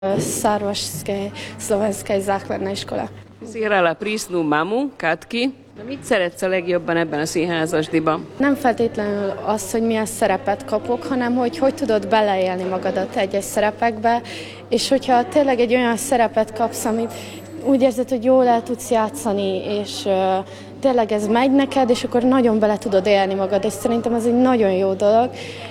Szarvašskej slovenskej základnej škole. Si hrala prísnu mamu, Katky. De mit szeretsz a legjobban ebben a színházasdiban? Nem feltétlenül az, hogy milyen szerepet kapok, hanem hogy tudod beleélni magadat egyes szerepekbe, és hogyha tényleg egy olyan szerepet kapsz, amit úgy érzed, hogy jól el tudsz játszani, és tényleg ez megy neked, és akkor nagyon bele tudod élni magad, és szerintem ez egy nagyon jó dolog.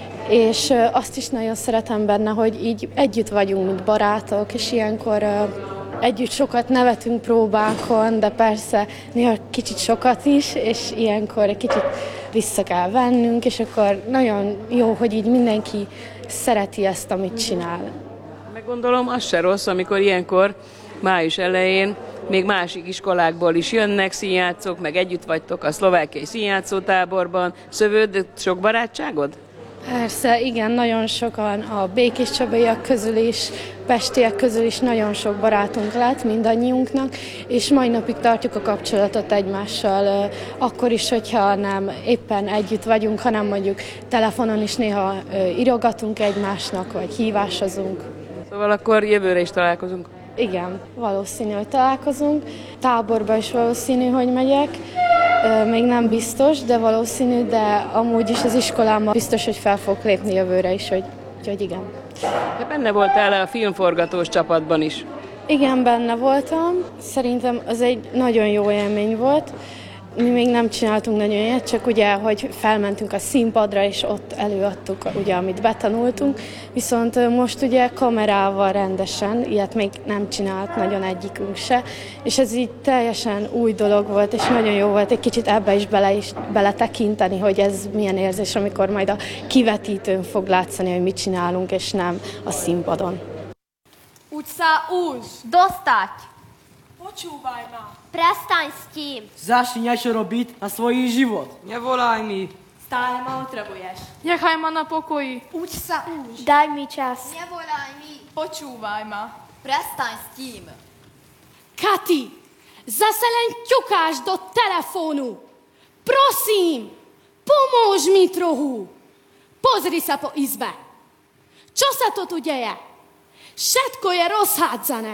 És azt is nagyon szeretem benne, hogy így együtt vagyunk, mint barátok, és ilyenkor együtt sokat nevetünk próbákon, de persze néha kicsit sokat is, és ilyenkor egy kicsit vissza kell vennünk, és akkor nagyon jó, hogy így mindenki szereti ezt, amit csinál. Meggondolom, az se rossz, amikor ilyenkor május elején még másik iskolákból is jönnek színjátszók, meg együtt vagytok a szlovákiai színjátszótáborban. Szövőd sok barátságod? Persze, igen, nagyon sokan a Békés Csabaiak közül is, pestiek közül is nagyon sok barátunk lett mindannyiunknak, és mai napig tartjuk a kapcsolatot egymással, akkor is, hogyha nem éppen együtt vagyunk, hanem mondjuk telefonon is néha írogatunk egymásnak, vagy hívásozunk. Szóval akkor jövőre is találkozunk? Igen, valószínű, hogy találkozunk. Táborba is valószínű, hogy megyek. Még nem biztos, de valószínű, de amúgy is az iskolámmal biztos, hogy fel fogok lépni jövőre is, hogy igen. De benne voltál a filmforgatós csapatban is? Igen, benne voltam. Szerintem az egy nagyon jó élmény volt. Mi még nem csináltunk nagyon ilyet, csak ugye, hogy felmentünk a színpadra, és ott előadtuk, ugye, amit betanultunk. Viszont most ugye kamerával rendesen, ilyet még nem csinált nagyon egyikünk se, és ez így teljesen új dolog volt, és nagyon jó volt egy kicsit ebbe is beletekinteni, hogy ez milyen érzés, amikor majd a kivetítőn fog látszani, hogy mit csinálunk, és nem a színpadon. Uč sa už! Dostať! Počúvaj ma! Prestaň s tím! Začni niečo robiť na svoj život. Nevolaj mi. Stále ma otravuješ. Nechaj ma na pokoji. Uč sa už! Daj mi čas. Nevolaj mi! Počúvaj ma! Prestaň s tím! Kati, zase len ťukáš do telefónu. Prosím, pomôž mi trochu. Pozri sa po izbe. Čo sa to tu deje? Všetko je rozhádzané.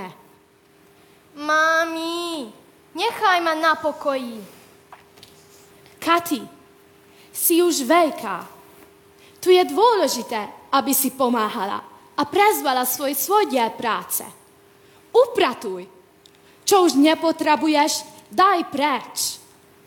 Mami, nechaj ma na pokoji. Kati, si už veľká. Tu je dôležité, aby si pomáhala a prezvala svoj diel práce. Upratuj. Čo už nepotrebuješ, daj preč.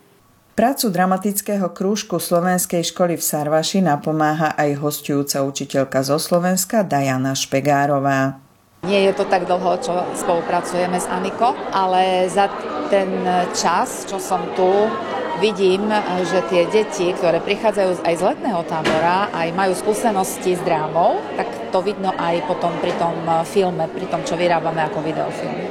Prácu dramatického krúžku Slovenskej školy v Sarvaši napomáha aj hosťujúca učiteľka zo Slovenska Diana Špegárová. Nie je to tak dlho, čo spolupracujeme s Aniko, ale za ten čas, čo som tu, vidím, že tie deti, ktoré prichádzajú aj z letného tábora, aj majú skúsenosti s drámou, tak to vidno aj potom pri tom filme, pri tom, čo vyrábame ako videofilm.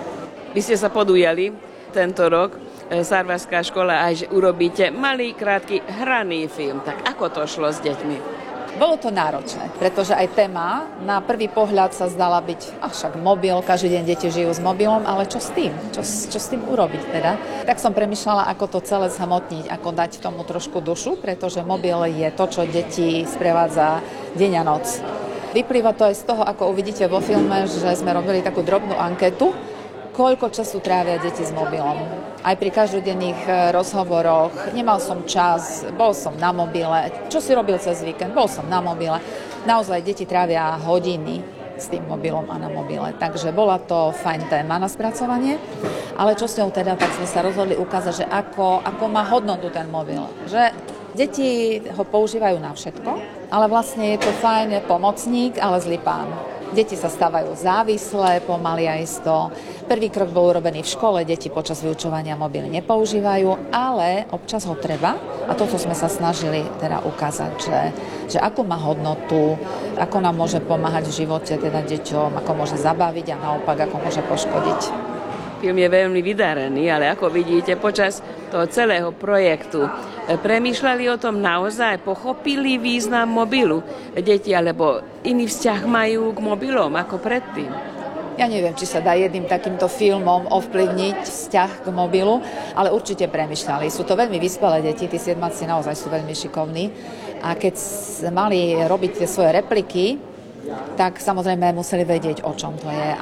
Vy ste sa podujali tento rok, Sarvašská škola, aj že urobíte malý, krátky hraný film. Tak ako to šlo s deťmi? Bolo to náročné, pretože aj téma na prvý pohľad sa zdala byť, však mobil, každý deň deti žijú s mobilom, ale čo s tým? Čo s tým urobiť teda? Tak som premýšľala, ako to celé zhmotniť, ako dať tomu trošku dušu, pretože mobil je to, čo deti sprevádza deň a noc. Vyplýva to aj z toho, ako uvidíte vo filme, že sme robili takú drobnú anketu, koľko času trávia deti s mobilom. Aj pri každodenných rozhovoroch, nemal som čas, bol som na mobile. Čo si robil cez víkend? Bol som na mobile. Naozaj deti trávia hodiny s tým mobilom a na mobile. Takže bola to fajn téma na spracovanie. Ale čo s ňou teda, tak sme sa rozhodli ukázať, že ako má hodnotu ten mobil. Že deti ho používajú na všetko, ale vlastne je to fajn, je pomocník, ale zlý pán. Deti sa stávajú závislé, pomaly a isto. Prvý krok bol urobený v škole, deti počas vyučovania mobil nepoužívajú, ale občas ho treba. A toto sme sa snažili teda ukázať, že ako má hodnotu, ako nám môže pomáhať v živote teda deťom, ako môže zabaviť a naopak ako môže poškodiť. Film je veľmi vydarený, ale ako vidíte, počas toho celého projektu premýšľali o tom naozaj, pochopili význam mobilu deti, alebo iný vzťah majú k mobilom ako predtým. Ja neviem, či sa dá jedným takýmto filmom ovplyvniť vzťah k mobilu, ale určite premýšľali. Sú to veľmi vyspelé deti, tí siedmaci naozaj sú veľmi šikovní. A keď mali robiť tie svoje repliky, tak samozrejme museli vedieť, o čom to je.